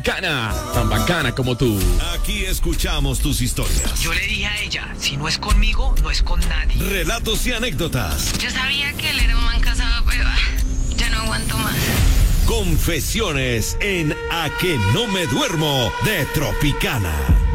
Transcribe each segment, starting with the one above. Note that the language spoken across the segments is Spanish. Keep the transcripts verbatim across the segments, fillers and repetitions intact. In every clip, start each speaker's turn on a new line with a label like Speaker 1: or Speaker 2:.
Speaker 1: Tropicana, tan bacana como tú.
Speaker 2: Aquí escuchamos tus historias.
Speaker 3: Yo le dije a ella, si no es conmigo, no es con nadie.
Speaker 2: Relatos y anécdotas.
Speaker 4: Yo sabía que él era un man casado, pero ah, ya no aguanto más.
Speaker 2: Confesiones en A que no me duermo de Tropicana.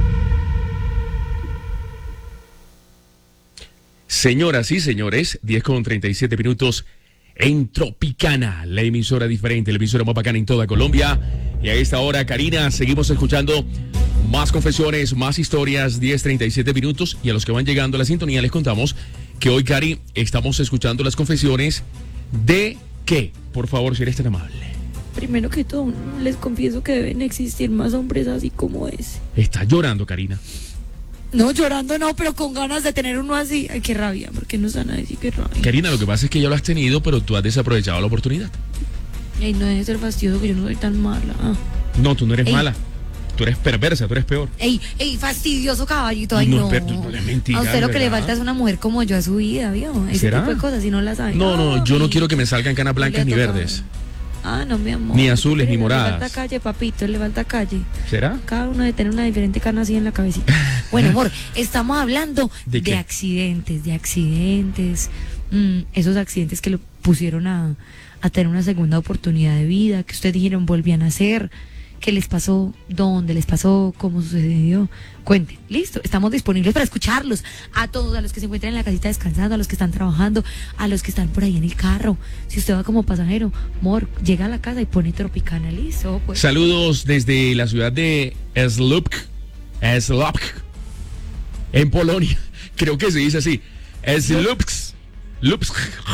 Speaker 1: Señoras y señores, diez con treinta y siete minutos en Tropicana, la emisora diferente, la emisora más bacana en toda Colombia. Y a esta hora, Karina, seguimos escuchando más confesiones, más historias, diez treinta y siete minutos. Y a los que van llegando a la sintonía les contamos que hoy, Cari, estamos escuchando las confesiones de ¿qué? Por favor, si eres tan amable.
Speaker 5: Primero que todo, les confieso que deben existir más hombres así como ese.
Speaker 1: Está llorando, Karina.
Speaker 5: No, llorando no, pero con ganas de tener uno así. Ay, qué rabia, porque no se van a decir qué rabia.
Speaker 1: Karina, lo que pasa es que ya lo has tenido, pero tú has desaprovechado la oportunidad.
Speaker 5: Ay, no debe ser fastidioso que yo no soy tan mala. Ah.
Speaker 1: No, tú no eres
Speaker 5: Ey.
Speaker 1: mala. Tú eres perversa, tú eres peor.
Speaker 5: Ey, ey, fastidioso caballito. Ay,
Speaker 1: No,
Speaker 5: no.
Speaker 1: pero no es mentira,
Speaker 5: A usted lo
Speaker 1: de
Speaker 5: que le
Speaker 1: verdad.
Speaker 5: falta es una mujer como yo a su vida, ¿vio? Ese
Speaker 1: ¿Será?
Speaker 5: tipo de cosas, si no las sabe.
Speaker 1: No, no, yo no
Speaker 5: Ay.
Speaker 1: quiero que me salgan canas blancas ni
Speaker 5: Le toca-
Speaker 1: verdes.
Speaker 5: Ah, no, mi amor.
Speaker 1: Ni azules, ni
Speaker 5: Le
Speaker 1: moradas.
Speaker 5: falta calle, papito, le falta calle.
Speaker 1: ¿Será?
Speaker 5: Cada uno debe tener una diferente cana así en la cabecita. Bueno, amor, estamos hablando
Speaker 1: ¿De
Speaker 5: de,
Speaker 1: qué?
Speaker 5: accidentes, de accidentes. Mm, esos accidentes que lo pusieron a, a tener una segunda oportunidad de vida, que ustedes dijeron volvían a hacer. ¿Qué les pasó? ¿Dónde les pasó? ¿Cómo sucedió? Cuenten. Listo. Estamos disponibles para escucharlos. A todos, a los que se encuentran en la casita descansando, a los que están trabajando, a los que están por ahí en el carro. Si usted va como pasajero, amor, llega a la casa y pone Tropicana. Listo. Pues.
Speaker 1: Saludos desde la ciudad de Słupsk, Słupsk, en Polonia. Creo que se dice así. Słupsk. Lupsk.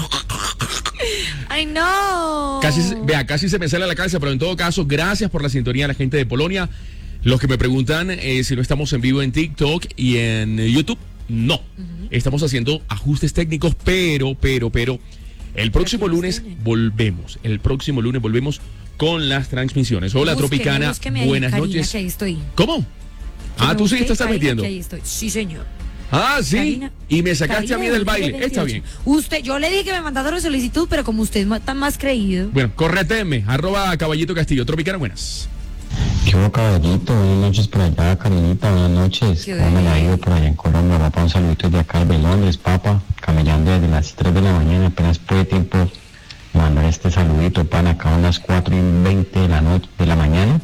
Speaker 5: ¡Ay, no!
Speaker 1: Casi, se- vea, casi se me sale a la cabeza, pero en todo caso, gracias por la sintonía a la gente de Polonia. Los que me preguntan eh, si no estamos en vivo en TikTok y en eh, YouTube, no. Estamos haciendo ajustes técnicos, pero, pero, pero, el próximo lunes volvemos. El próximo lunes volvemos con las transmisiones. Hola,
Speaker 5: Búsqueme,
Speaker 1: Tropicana,
Speaker 5: búsqueme ahí,
Speaker 1: buenas
Speaker 5: Karina,
Speaker 1: noches.
Speaker 5: que ahí estoy.
Speaker 1: ¿Cómo?
Speaker 5: Que
Speaker 1: Ah,
Speaker 5: me
Speaker 1: tú sí
Speaker 5: busque,
Speaker 1: te estás
Speaker 5: Karina,
Speaker 1: metiendo.
Speaker 5: que ahí estoy. Sí, señor.
Speaker 1: Ah, sí.
Speaker 5: Karina,
Speaker 1: Y me sacaste
Speaker 5: Karina
Speaker 1: a mí del
Speaker 5: dos mil
Speaker 1: baile. Está bien.
Speaker 5: veintiocho. Usted, yo le dije que me mandara una solicitud, pero como usted es ma- tan más creído.
Speaker 1: Bueno, correteme, arroba Caballito Castillo. Tropicana, buenas.
Speaker 6: ¿Qué hubo, caballito? Buenas noches por allá, Karinita, buenas noches.
Speaker 5: ¿Qué
Speaker 6: ¿Cómo me la ha
Speaker 5: hubo?
Speaker 6: ido por allá en Colombia? Papá, un saludito de acá de Londres, papá. Camellando desde las tres de la mañana, apenas puede tiempo mandar este saludito, pan, acá a las cuatro y veinte de la noche, de la mañana.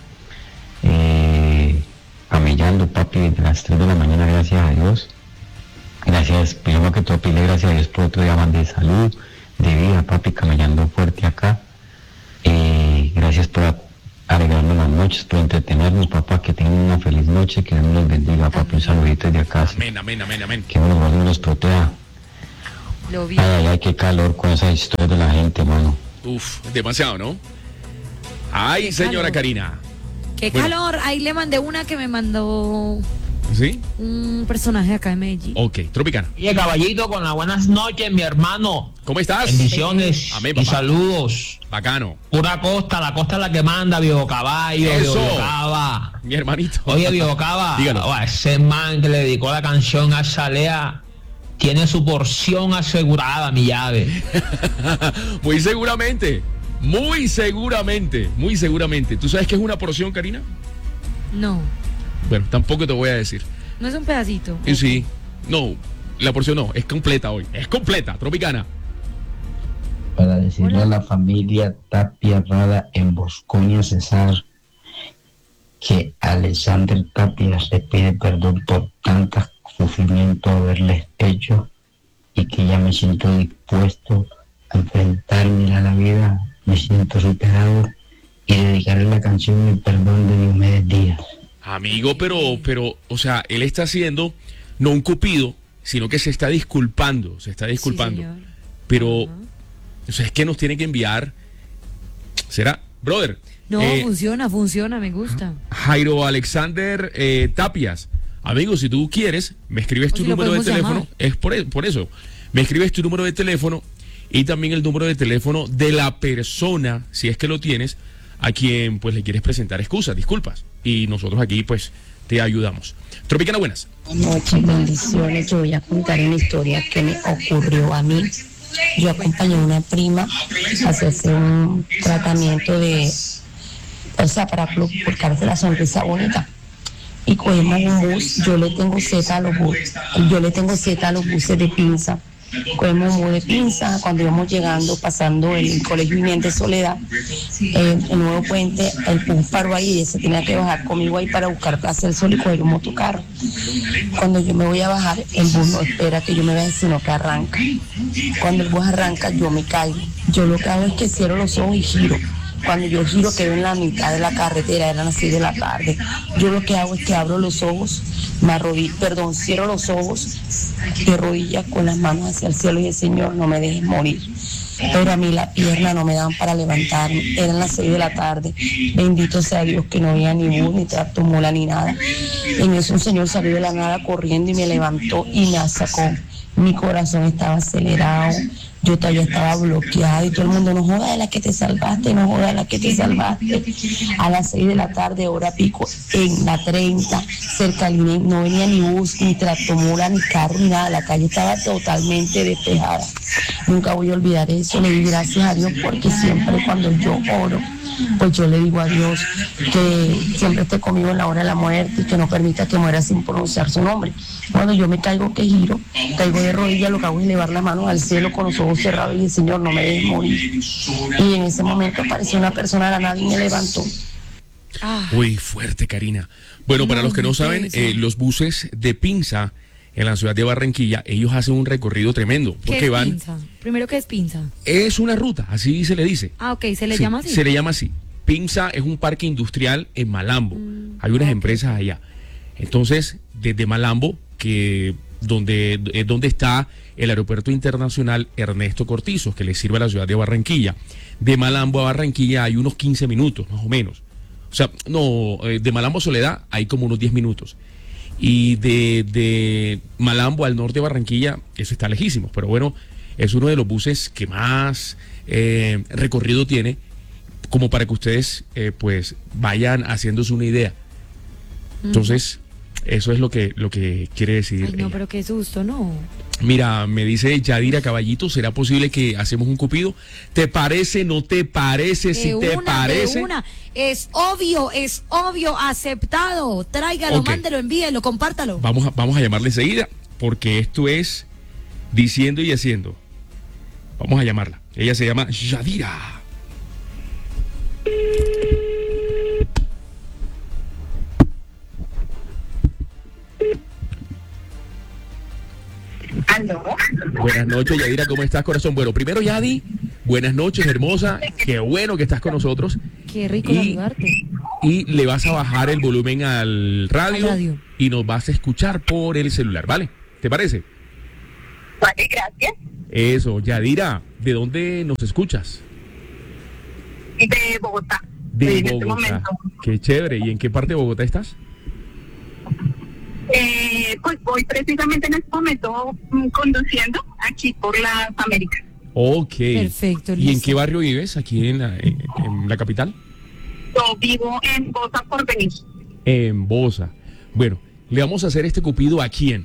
Speaker 6: Eh, camellando, papi, desde las tres de la mañana, gracias a Dios. Gracias, primero que todo, pile gracias a Dios por otro día más de salud, de vida, papi, camellando fuerte acá. Eh, gracias por alegrarnos las noches, por entretenernos, papá, que tengan una feliz noche, que Dios nos bendiga, papi, un saludito desde acá,
Speaker 1: Amén, amén, amén, amén.
Speaker 6: que nos guarde y nos proteja.
Speaker 5: Lo vi.
Speaker 6: Ay, ay, ay, qué calor con esas historias de la gente, mano.
Speaker 1: Uf, demasiado, ¿no? Ay,
Speaker 5: Qué
Speaker 1: señora
Speaker 5: calor.
Speaker 1: Karina.
Speaker 5: Qué
Speaker 1: Bueno.
Speaker 5: calor. Ahí le mandé una que me mandó
Speaker 1: ¿Sí?
Speaker 5: un personaje acá de Medellín.
Speaker 1: Ok, Tropicana.
Speaker 7: Oye, caballito, con las buenas noches, mi hermano.
Speaker 1: ¿Cómo estás?
Speaker 7: Bendiciones
Speaker 1: Amén,
Speaker 7: y
Speaker 1: papá.
Speaker 7: saludos.
Speaker 1: Bacano.
Speaker 7: Pura costa, la costa es la que manda, viejo caballo,
Speaker 1: Eso.
Speaker 7: viejo cava.
Speaker 1: Mi hermanito.
Speaker 7: Oye, viejo cava,
Speaker 1: Dígalo.
Speaker 7: oh, ese man que le dedicó la canción a Salea tiene su porción asegurada, mi llave.
Speaker 1: Muy seguramente. Muy seguramente. Muy seguramente. ¿Tú sabes qué es una porción, Karina?
Speaker 5: No,
Speaker 1: Bueno, tampoco te voy a decir.
Speaker 5: no es un pedacito.
Speaker 1: Y sí. No, la porción no. Es completa hoy. Es completa, Tropicana.
Speaker 6: Para decirle
Speaker 5: Hola.
Speaker 6: a la familia Tapia Rada en Bosconia, Cesar, que Alexander Tapia le pide perdón por tanto sufrimiento haberles hecho y que ya me siento dispuesto a enfrentarme a la vida, me siento superado y dedicarle la canción El perdón de Diomedes Díaz.
Speaker 1: Amigo, pero, pero, o sea, él está haciendo no un cupido, sino que se está disculpando. Se está disculpando.
Speaker 5: Sí, señor.
Speaker 1: Pero,
Speaker 5: Ajá.
Speaker 1: o sea, es que nos tiene que enviar. ¿Será? Brother.
Speaker 5: No,
Speaker 1: eh,
Speaker 5: funciona, funciona, me gusta.
Speaker 1: Jairo Alexander eh, Tapias. Amigo, si tú quieres, me escribes
Speaker 5: O
Speaker 1: tu
Speaker 5: si lo
Speaker 1: número de
Speaker 5: podemos
Speaker 1: teléfono.
Speaker 5: llamar.
Speaker 1: Es por, e- por eso. Me escribes tu número de teléfono y también el número de teléfono de la persona, si es que lo tienes, a quien pues le quieres presentar excusas, disculpas. Y nosotros aquí pues te ayudamos. Tropicana, buenas.
Speaker 8: Buenas noches, bendiciones. Yo voy a contar una historia que me ocurrió a mí. Yo acompañé a una prima a hacerse un tratamiento de, o sea, para buscarse la sonrisa bonita. Y cogemos un bus, yo le tengo Z a los buses, yo le tengo Z a los buses de Pinza. Cogemos un bus de Pinza, cuando íbamos llegando, pasando el colegio Viniente Soledad, eh, el nuevo puente, el bus paró ahí y se tenía que bajar conmigo ahí para buscar Plaza del Sol y coger un motocarro. Cuando yo me voy a bajar, el bus no espera que yo me baje, sino que arranca. Cuando el bus arranca, yo me caigo. Yo lo que hago es que cierro los ojos y giro. Cuando yo giro quedo en la mitad de la carretera, eran las seis de la tarde. Yo lo que hago es que abro los ojos, me arrodillo, perdón, cierro los ojos, de rodillas con las manos hacia el cielo y el Señor, no me dejes morir. Pero a mí la pierna no me daban para levantarme, eran las seis de la tarde. Bendito sea Dios que no había ni bus, ni tracto mula, ni nada. En eso un señor salió de la nada corriendo y me levantó y me sacó. Mi corazón estaba acelerado, yo todavía estaba bloqueada y todo el mundo, no joda de la que te salvaste, no joda de la que te salvaste. A las seis de la tarde, hora pico, en la treinta, cerca del I N E, no venía ni bus, ni tractomula, ni carro, ni nada, la calle estaba totalmente despejada. Nunca voy a olvidar eso, le di gracias a Dios porque siempre cuando yo oro, pues yo le digo a Dios que siempre esté conmigo en la hora de la muerte y que no permita que muera sin pronunciar su nombre. Cuando yo me caigo, que giro, caigo de rodillas, lo que hago es elevar las manos al cielo con los ojos cerrados y el Señor, no me dejes morir. Y en ese momento apareció una persona de la nada y me levantó.
Speaker 1: Uy, fuerte, Karina. Bueno, para los que no saben, eh, los buses de Pinza en la ciudad de Barranquilla, ellos hacen un recorrido tremendo.
Speaker 5: ¿Qué
Speaker 1: Porque
Speaker 5: es
Speaker 1: van.
Speaker 5: Pinza? Primero, ¿qué es Pinza?
Speaker 1: Es una ruta, así se le dice.
Speaker 5: Ah, ok, ¿se le
Speaker 1: Sí,
Speaker 5: llama así?
Speaker 1: Se le llama así. Pinza es un parque industrial en Malambo. Mm, Hay unas okay. empresas allá. Entonces, desde Malambo, que donde es donde está el aeropuerto internacional Ernesto Cortizos, que le sirve a la ciudad de Barranquilla. De Malambo a Barranquilla hay unos quince minutos, más o menos. O sea, no, de Malambo a Soledad hay como unos diez minutos. Y de, de Malambo al norte de Barranquilla, eso está lejísimo. Pero bueno, es uno de los buses que más eh, recorrido tiene, como para que ustedes eh, pues vayan haciéndose una idea. Entonces, eso es lo que, lo que quiere decir.
Speaker 5: Ay, no,
Speaker 1: ella.
Speaker 5: pero qué susto, ¿no?
Speaker 1: Mira, me dice Yadira Caballito, ¿será posible que hacemos un cupido? ¿Te parece, no te parece?
Speaker 5: De
Speaker 1: si
Speaker 5: una,
Speaker 1: te parece.
Speaker 5: De una. Es obvio, es obvio, aceptado. Tráigalo,
Speaker 1: Okay.
Speaker 5: mándelo, envíelo, compártalo.
Speaker 1: Vamos a, vamos a llamarle enseguida, porque esto es diciendo y haciendo. Vamos a llamarla. Ella se llama Yadira.
Speaker 9: ¿Aló?
Speaker 1: Buenas noches, Yadira, ¿cómo estás, corazón? Bueno, primero, Yadi, buenas noches, hermosa. Qué bueno que estás con nosotros.
Speaker 5: Qué rico
Speaker 1: Y-
Speaker 5: saludarte.
Speaker 1: Y le vas a bajar el volumen al radio,
Speaker 5: Al radio.
Speaker 1: y nos vas a escuchar por el celular, ¿vale? ¿Te parece?
Speaker 9: Vale, gracias.
Speaker 1: Eso, Yadira, ¿de dónde nos escuchas?
Speaker 9: De Bogotá.
Speaker 1: De
Speaker 9: en este
Speaker 1: Bogotá.
Speaker 9: momento.
Speaker 1: Qué chévere. ¿Y en qué parte de Bogotá estás?
Speaker 9: Eh, pues voy precisamente en este momento mm, conduciendo aquí por las Américas.
Speaker 1: Ok.
Speaker 5: Perfecto,
Speaker 1: ¿Y en
Speaker 5: listo.
Speaker 1: qué barrio vives? ¿Aquí en la, en, en la capital?
Speaker 9: Yo vivo en Bosa por venir.
Speaker 1: En Bosa. Bueno, le vamos a hacer este cupido ¿a quién?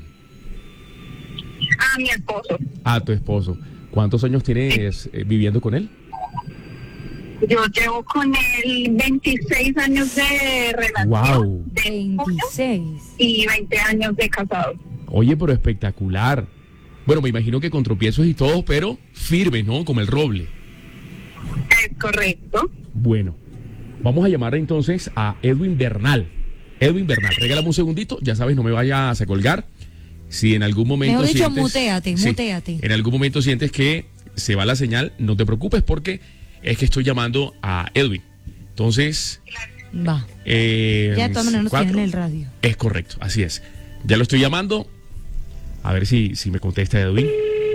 Speaker 9: A mi esposo.
Speaker 1: A tu esposo. ¿Cuántos años tienes eh, viviendo con él?
Speaker 9: Yo llevo con él veintiséis años de relación.
Speaker 1: Wow.
Speaker 9: De novio
Speaker 5: veintiséis.
Speaker 9: y veinte años de casado.
Speaker 1: Oye, pero espectacular. Bueno, me imagino que con tropiezos y todo, pero firme, ¿no? Como el roble.
Speaker 9: Es correcto.
Speaker 1: Bueno, vamos a llamar entonces a Edwin Bernal. Edwin Bernal, regálame un segundito, ya sabes, no me vayas a colgar. Si en algún momento
Speaker 5: Mejor dicho,
Speaker 1: sientes...
Speaker 5: mutéate,
Speaker 1: Sí,
Speaker 5: mutéate.
Speaker 1: en algún momento sientes que se va la señal, no te preocupes porque es que estoy llamando a Edwin. Entonces...
Speaker 5: Va.
Speaker 1: Eh,
Speaker 5: Ya de todas maneras nos
Speaker 1: cuatro.
Speaker 5: tienen en el radio.
Speaker 1: Es correcto, así es. Ya lo estoy llamando. A ver si, si me contesta Edwin.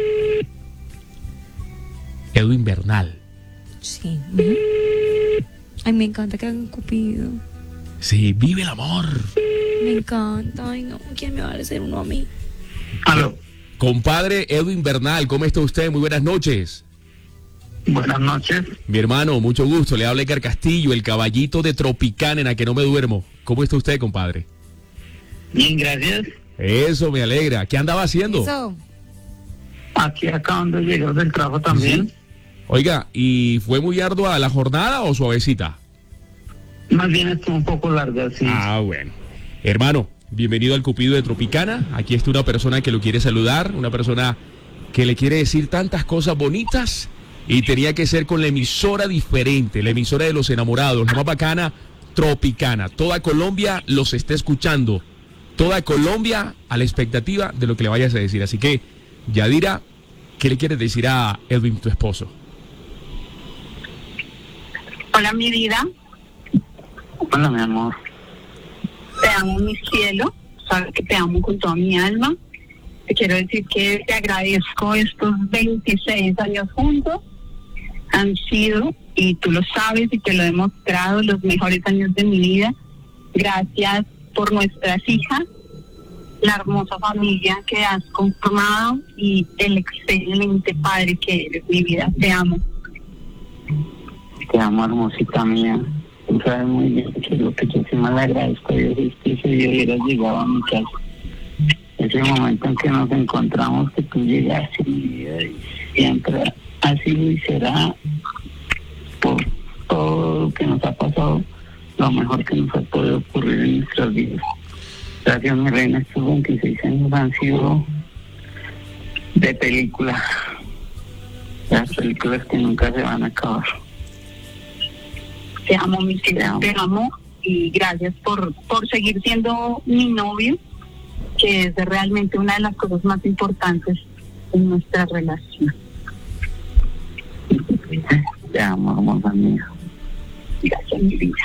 Speaker 1: Edwin Bernal.
Speaker 5: Sí. Ujú. Ay, me encanta que hagan cupido.
Speaker 1: Sí, vive el amor.
Speaker 5: Me encanta. Ay, no. ¿Quién me va a hacer uno a mí?
Speaker 10: Aló.
Speaker 1: Compadre Edwin Bernal, ¿cómo está usted? Muy buenas noches.
Speaker 10: Buenas noches.
Speaker 1: Mi hermano, mucho gusto. Le habla Edgar Castillo, el caballito de Tropicana en A Que No Me Duermo. ¿Cómo está usted, compadre?
Speaker 10: Bien, gracias.
Speaker 1: Eso me alegra. ¿Qué andaba haciendo?
Speaker 5: Eso.
Speaker 10: Aquí acabando de llegar del trabajo también.
Speaker 1: Sí. Oiga, ¿y fue muy ardua la jornada o suavecita?
Speaker 10: Más bien estuvo un poco larga, sí.
Speaker 1: Ah, bueno. Hermano, bienvenido al Cupido de Tropicana. Aquí está una persona que lo quiere saludar, una persona que le quiere decir tantas cosas bonitas y tenía que ser con la emisora diferente, la emisora de los enamorados, la más bacana, Tropicana. Toda Colombia los está escuchando. Toda Colombia a la expectativa de lo que le vayas a decir. Así que, Yadira, ¿qué le quieres decir a Edwin, tu esposo?
Speaker 9: Hola, mi vida.
Speaker 10: Hola, mi amor.
Speaker 9: Te amo, mi cielo. Sabes que te amo con toda mi alma. Te quiero decir que te agradezco estos veintiséis años juntos. Han sido, y tú lo sabes y te lo he demostrado, los mejores años de mi vida. Gracias por nuestras hijas, la hermosa familia que has conformado y el excelente padre que eres, mi vida. Te amo.
Speaker 10: Te amo, hermosita mía. Tú sabes muy bien que lo que yo sí más le agradezco a Dios es que ese día hubieras llegado a mi casa. Ese momento en que nos encontramos, que tú llegaste a mi vida y siempre ha sido y será, por todo lo que nos ha pasado, lo mejor que nos ha podido ocurrir en nuestras vidas. Gracias, mi reina. Estos veintiséis años han sido de película. Las películas que nunca se van a acabar.
Speaker 9: Te amo, mi cielo, te amo y gracias por, por seguir siendo mi novio, que es realmente una de las cosas más importantes en nuestra relación.
Speaker 10: Te amo, hermosa mía.
Speaker 9: Gracias, mi vida.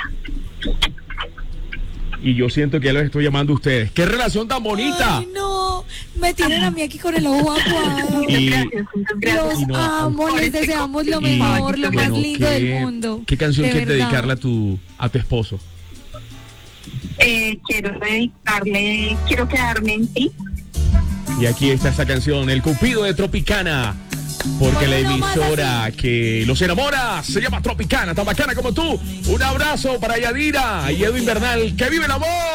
Speaker 1: Y yo siento que ya los estoy llamando a ustedes. ¡Qué relación tan bonita!
Speaker 5: Ay, no, me tienen a mí aquí con el ojo aguado.
Speaker 1: Y-
Speaker 9: Gracias, muchas gracias.
Speaker 5: Los
Speaker 1: Y no,
Speaker 5: amo, les deseamos lo mejor, lo más
Speaker 1: Bueno,
Speaker 5: lindo
Speaker 1: ¿qué-
Speaker 5: del mundo.
Speaker 1: ¿Qué canción
Speaker 5: de
Speaker 1: quieres
Speaker 5: verdad.
Speaker 1: dedicarle a tu, a tu esposo?
Speaker 9: Eh, quiero dedicarle, quiero quedarme en ti.
Speaker 1: Y aquí está esa canción, El Cupido de Tropicana. Porque la
Speaker 5: Bueno, nomás
Speaker 1: emisora que los enamora se llama Tropicana, tan bacana como tú. Un abrazo para Yadira y Edwin Bernal. ¡Que vive el amor!